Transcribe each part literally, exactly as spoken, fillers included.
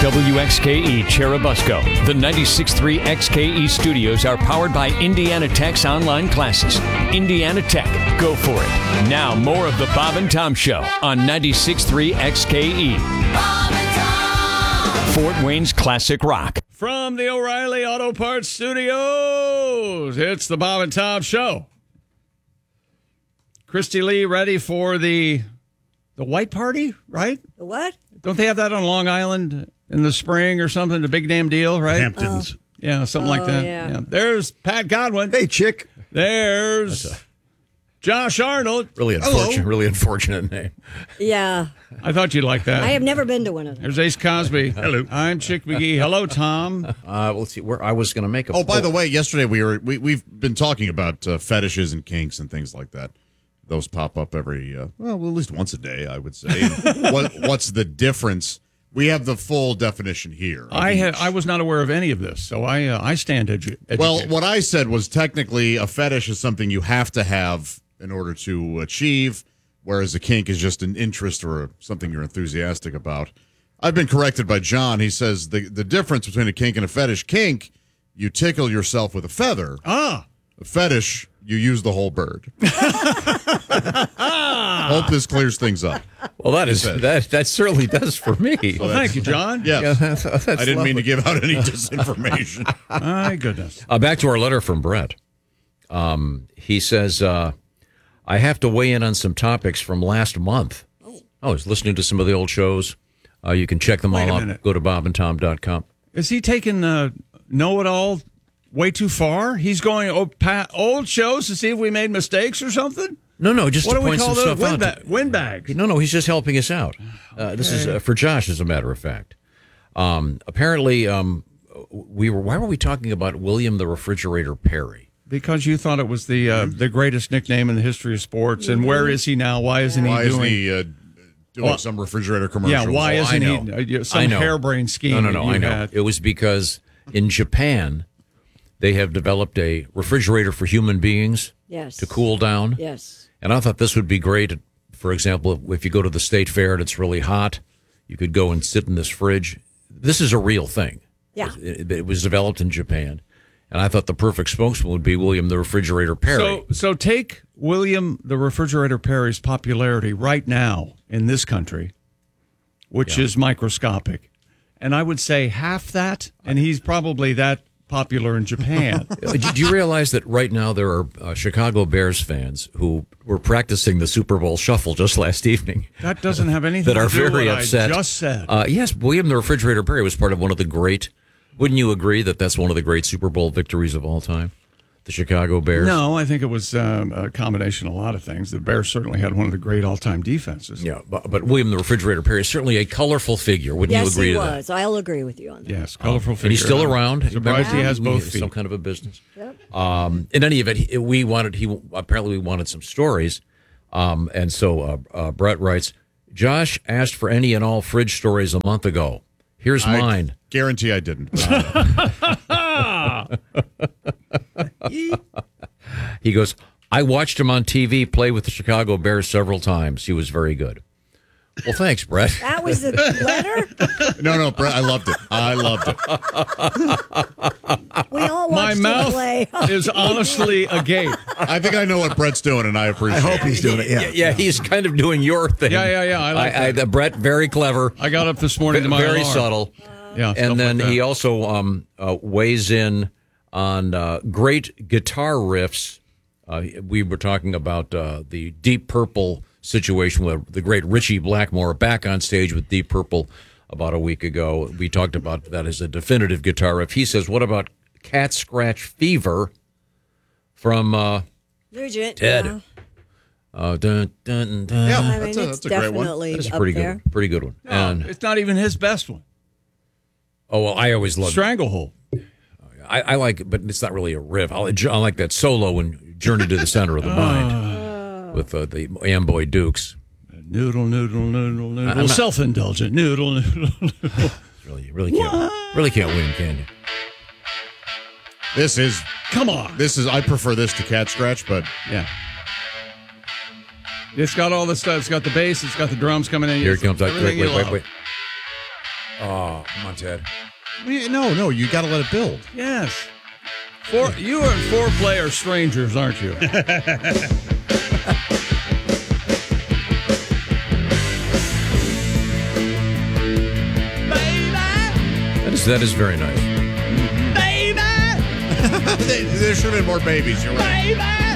W X K E Cherubusco. The ninety-six point three X K E studios are powered by Indiana Tech's online classes. Indiana Tech, go for it. Now, more of the Bob and Tom Show on ninety-six point three X K E. Bob and Tom. Fort Wayne's classic rock. From the O'Reilly Auto Parts Studios, it's the Bob and Tom Show. Christy Lee ready for the the white party, right? The what? Don't they have that on Long Island in the spring or something? The big damn deal, right? Hamptons. Oh. Yeah, something Oh, like that. yeah. Yeah. There's Pat Godwin. Hey, chick. There's Josh Arnold. Really unfortunate, really unfortunate name. Yeah. I thought you'd like that. I have never been to one of them. There's Ace Cosby. Hello. I'm Chick McGee. Hello, Tom. Uh, let's see. Where I was going to make a. Oh, by the way, yesterday we were we we've been talking about uh, fetishes and kinks and things like that. Those pop up every uh, well, at least once a day, I would say. what what's the difference? We have the full definition here. I ha- I was not aware of any of this, so I uh, I stand edu- educated. Well, what I said was technically a fetish is something you have to have in order to achieve, whereas a kink is just an interest or something you're enthusiastic about. I've been corrected by John. He says the, the difference between a kink and a fetish, kink, you tickle yourself with a feather. Ah. A fetish, you use the whole bird. Hope this clears things up. Well, that is that that certainly does for me. Well, thank you, John. Yes. Yeah, that's, that's I didn't lovely. mean to give out any disinformation. My goodness. Uh, back to our letter from Brett. Um, he says, uh, I have to weigh in on some topics from last month. Oh, I was listening to some of the old shows. Uh, you can check them Wait all a out. minute. Go to bob and tom dot com. Is he taking uh, know-it-all way too far? He's going oh, pa- old shows to see if we made mistakes or something? No, no, just What to do we point call some those? stuff Wind, out. ba- windbags. No, no, he's just helping us out. Uh, this is uh, for Josh, as a matter of fact. Um, apparently, um, we were. Why were we talking about William the Refrigerator Perry? Because you thought it was the uh, the greatest nickname in the history of sports. And where is he now? Why isn't Why he isn't doing... he uh, doing Well, some refrigerator commercials? Yeah, why Oh, I isn't know. he uh, some I know. harebrained scheme? No, no, that no. you I know. had? It was because in Japan, they have developed a refrigerator for human beings Yes. to cool down. Yes. And I thought this would be great. For example, if you go to the state fair and it's really hot, you could go and sit in this fridge. This is a real thing. Yeah. It, it was developed in Japan. And I thought the perfect spokesman would be William the Refrigerator Perry. So, so take William the Refrigerator Perry's popularity right now in this country, which Yeah. is microscopic, and I would say half that, and he's probably that popular in Japan. Did you realize that right now there are uh, Chicago Bears fans who were practicing the Super Bowl shuffle just last evening? That doesn't have anything that to are do with very what upset. I just said. Uh, yes, William the Refrigerator Perry was part of one of the great. Wouldn't you agree that that's one of the great Super Bowl victories of all time? The Chicago Bears. No, I think it was um, a combination of a lot of things. The Bears certainly had one of the great all-time defenses. Yeah, but, but William the Refrigerator Perry is certainly a colorful figure. Wouldn't Yes, you agree he to was. I'll agree with you on that. Yes, colorful figure. that? And he's still around. Surprised he has both feet. Some kind of a business. Yep. Um, in any event, he, we wanted. He apparently we wanted some stories, um, and so uh, uh, Brett writes. Josh asked for any and all fridge stories a month ago. Here's I mine. guarantee I didn't. He goes, I watched him on T V play with the Chicago Bears several times. He was very good. Well, thanks, Brett. That was the letter? no, no, Brett, I loved it. I loved it. We all watched My him mouth play. is honestly agape. I think I know what Brett's doing, and I appreciate it. I hope he's doing it, Yeah, yeah, he's kind of doing your thing. Yeah, yeah, yeah, I like I, that. Brett, very clever. I got up this morning to my very alarm. subtle. Yeah, stuff and then like that. he also um, uh, weighs in on uh, great guitar riffs. Uh, we were talking about uh, the Deep Purple situation with the great Richie Blackmore back on stage with Deep Purple about a week ago. We talked about that as a definitive guitar riff. He says, what about Cat Scratch Fever from uh, Nugent. Ted? Yeah. Uh, dun, dun, dun. Yeah, I mean, that's a, it's that's a great one. definitely That's a up pretty there. good, pretty good one. No, And it's not even his best one. oh well, I always loved Stranglehold. I, I like it, but it's not really a riff. I, I like that solo in Journey to the Center of the Mind with uh, the Amboy Dukes. Noodle, noodle, noodle, noodle. I'm not- Self-indulgent. Noodle, noodle, noodle. Really, you really can't, really can't win, can you? This is, Come on. this is. I prefer this to Cat Scratch, but Yeah. It's got all the stuff. It's got the bass. It's got the drums coming in. Here it It's comes. Like, everything wait, you wait, wait, love. wait. Oh, come on, Ted. No, no, you got to let it build. Yes. Four, you and foreplay are strangers, aren't you? That is, that is very nice. There should have been more babies. You're right.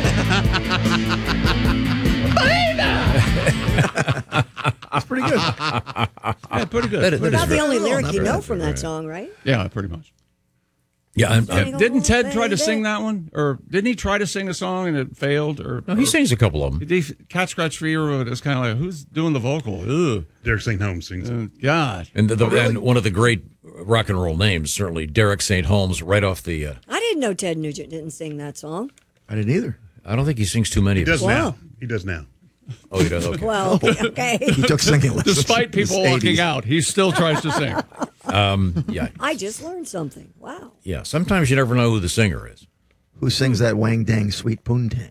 That's pretty good. Yeah, pretty good. That is- that is About the very- only oh, lyric not you very know nice, from very that nice. song, right? Yeah, pretty much. Yeah, I'm, I'm, Yeah. Didn't Ted try to sing that one? Or didn't he try to sing a song and it failed? Or no, he or, sings a couple of them. Did he, Cat Scratch Fever was kind of like, who's doing the vocal? Ugh. Derek Saint Holmes sings. Uh, God. And, the, the, and one of the great rock and roll names, certainly Derek Saint Holmes, right off the. Uh, I didn't know Ted Nugent didn't sing that song. I didn't either. I don't think he sings too many He of does them. Wow. now. He does now. Oh, he does. Okay. Well, okay. He took singing lessons. Despite in people his walking eighties. out, he still tries to sing. Um, yeah, I just learned something. Wow. yeah. Sometimes you never know who the singer is. Who sings that Wang Dang Sweet Poontang?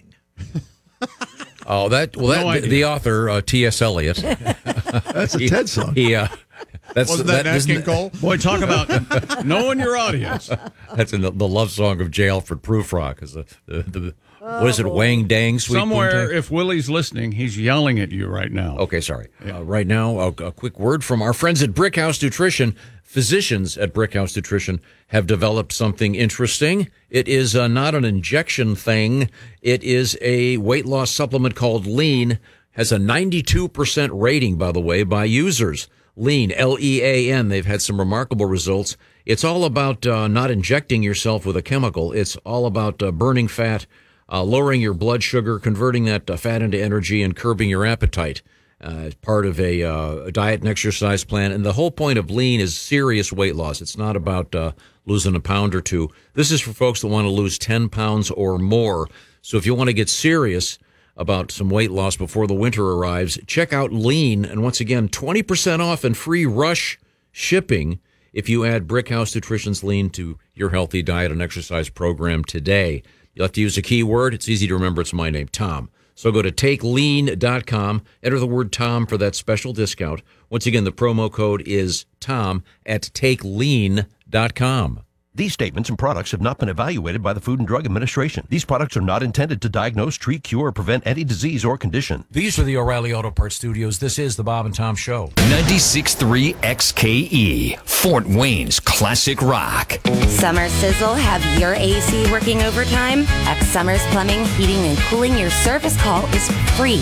Oh, that well, that No the, idea. the author uh, T S. Eliot. That's a he, Ted song. He, uh, that's Wasn't that, Nat isn't King Cole? Boy, talk about knowing your audience. That's in the, the love song of J. Alfred Prufrock. Is the, the, the what is it? Wang Dang Sweet Somewhere, Poontang? if Willie's listening, he's yelling at you right now. Okay, sorry. Uh, right now, a, a quick word from our friends at Brickhouse Nutrition. Physicians at Brickhouse Nutrition have developed something interesting. It is uh, not an injection thing. It is a weight loss supplement called Lean. Has a ninety-two percent rating, by the way, by users. Lean, L E A N. They've had some remarkable results. It's all about uh, not injecting yourself with a chemical. It's all about uh, burning fat, uh, lowering your blood sugar, converting that uh, fat into energy, and curbing your appetite. Uh, as part of a, uh, a diet and exercise plan. And the whole point of Lean is serious weight loss. It's not about uh, losing a pound or two. This is for folks that want to lose ten pounds or more. So if you want to get serious about some weight loss before the winter arrives, check out Lean. And once again, twenty percent off and free rush shipping if you add Brickhouse Nutrition's Lean to your healthy diet and exercise program today. You'll have to use a keyword. It's easy to remember. It's my name, Tom. So go to take lean dot com, enter the word Tom for that special discount. Once again, the promo code is Tom at take lean dot com. These statements and products have not been evaluated by the Food and Drug Administration. These products are not intended to diagnose, treat, cure, or prevent any disease or condition. These are the O'Reilly Auto Parts Studios. This is the Bob and Tom Show. ninety-six point three X K E, Fort Wayne's classic rock. Summer sizzle, have your A C working overtime? X Summers Plumbing, Heating, and Cooling, your service call is free.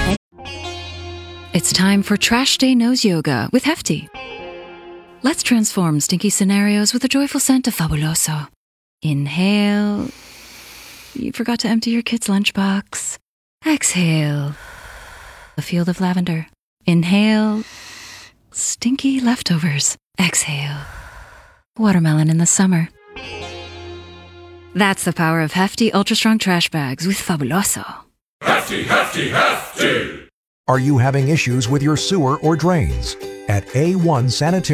It's time for Trash Day Nose Yoga with Hefty. Let's transform stinky scenarios with a joyful scent of Fabuloso. Inhale. You forgot to empty your kid's lunchbox. Exhale. A field of lavender. Inhale. Stinky leftovers. Exhale. Watermelon in the summer. That's the power of Hefty Ultra Strong Trash Bags with Fabuloso. Hefty, hefty, hefty! Are you having issues with your sewer or drains? At A one Sanitary